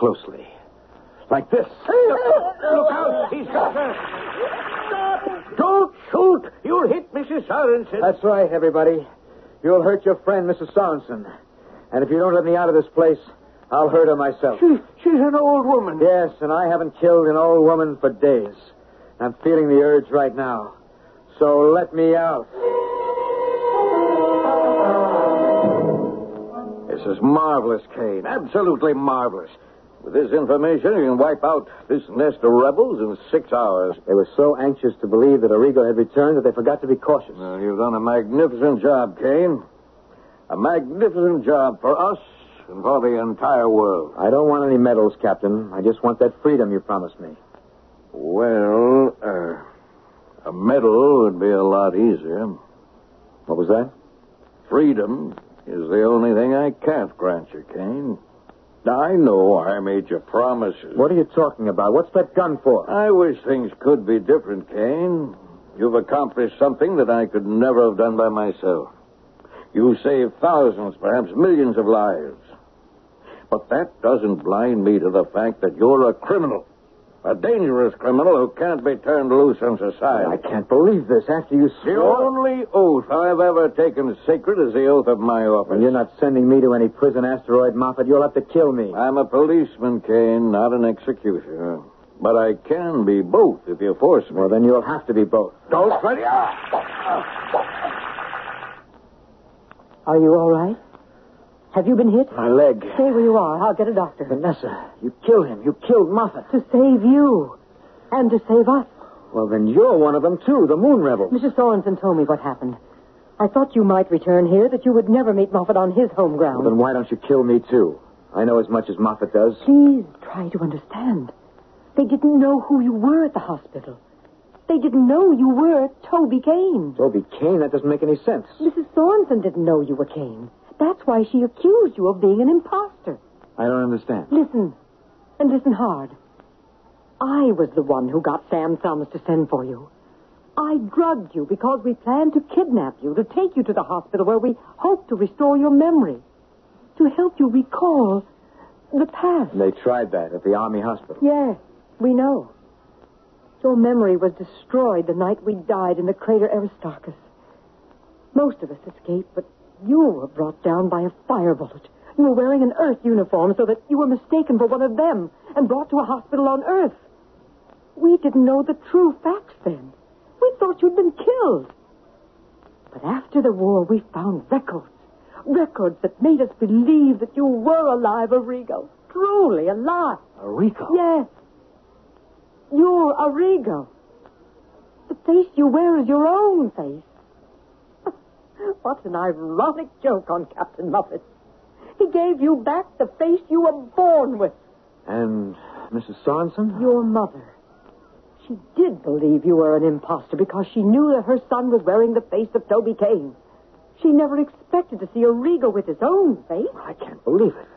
closely. Like this. Look out! He's got her! Don't shoot! You'll hit Mrs. Sorensen. That's right, everybody. You'll hurt your friend, Mrs. Sorensen. And if you don't let me out of this place, I'll hurt her myself. She's an old woman. Yes, and I haven't killed an old woman for days. I'm feeling the urge right now. So let me out. This is marvelous, Kane. Absolutely marvelous. With this information, you can wipe out this nest of rebels in 6 hours. They were so anxious to believe that Arrigo had returned that they forgot to be cautious. Well, you've done a magnificent job, Kane. A magnificent job for us and for the entire world. I don't want any medals, Captain. I just want that freedom you promised me. Well, a medal would be a lot easier. What was that? Freedom is the only thing I can't grant you, Kane. I know I made you promises. What are you talking about? What's that gun for? I wish things could be different, Kane. You've accomplished something that I could never have done by myself. You saved thousands, perhaps millions of lives. But that doesn't blind me to the fact that you're a criminal. A dangerous criminal who can't be turned loose on society. I can't believe this. After you The swore... only oath I've ever taken sacred is the oath of my office. Well, you're not sending me to any prison, Asteroid Moffat. You'll have to kill me. I'm a policeman, Kane, not an executioner. But I can be both if you force me. Well, then you'll have to be both. Don't let Are you all right? Have you been hit? My leg. Stay where you are. I'll get a doctor. Vanessa, you killed him. You killed Moffat. To save you. And to save us. Well, then you're one of them, too, the Moon Rebels. Mrs. Sorensen told me what happened. I thought you might return here, that you would never meet Moffat on his home ground. Well, then why don't you kill me, too? I know as much as Moffat does. Please try to understand. They didn't know who you were at the hospital. They didn't know you were Toby Kane. Toby Kane? That doesn't make any sense. Mrs. Sorensen didn't know you were Kane. That's why she accused you of being an imposter. I don't understand. Listen, and listen hard. I was the one who got Sam Summers to send for you. I drugged you because we planned to kidnap you, to take you to the hospital where we hoped to restore your memory, to help you recall the past. They tried that at the Army hospital. Yes, we know. Your memory was destroyed the night we died in the crater Aristarchus. Most of us escaped, but you were brought down by a fire bullet. You were wearing an Earth uniform so that you were mistaken for one of them and brought to a hospital on Earth. We didn't know the true facts then. We thought you'd been killed. But after the war, we found records. Records that made us believe that you were alive, Arrigo. Truly alive. Arrigo? Yes. You're Arrigo. The face you wear is your own face. What an ironic joke on Captain Moffat. He gave you back the face you were born with. And Mrs. Sorensen? Your mother. She did believe you were an imposter because she knew that her son was wearing the face of Toby Kane. She never expected to see Arrigo with his own face. I can't believe it.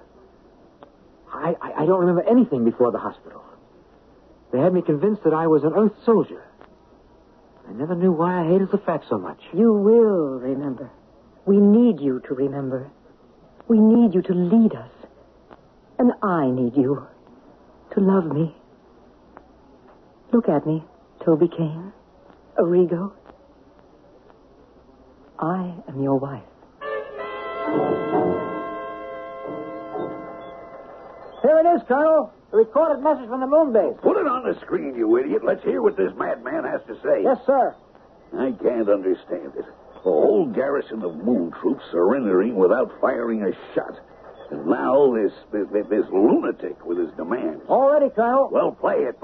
I don't remember anything before the hospital. They had me convinced that I was an Earth soldier. I never knew why I hated the fact so much. You will remember. We need you to remember. We need you to lead us. And I need you to love me. Look at me, Toby Kane, Arrigo. I am your wife. Here it is, Colonel. A recorded message from the moon base. Put it on the screen, you idiot. Let's hear what this madman has to say. Yes, sir. I can't understand it. A whole garrison of moon troops surrendering without firing a shot. And now this lunatic with his demands. All ready, Colonel. Well, play it.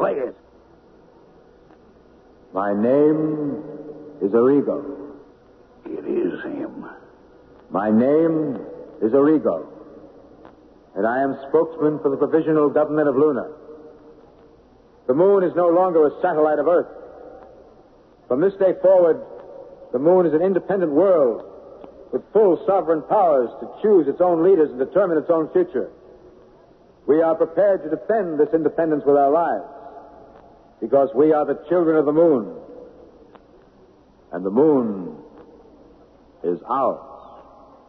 My name is Arrigo. It is him. My name is Arrigo. And I am spokesman for the Provisional Government of Luna. The moon is no longer a satellite of Earth. From this day forward, the moon is an independent world with full sovereign powers to choose its own leaders and determine its own future. We are prepared to defend this independence with our lives because we are the children of the moon. And the moon is ours.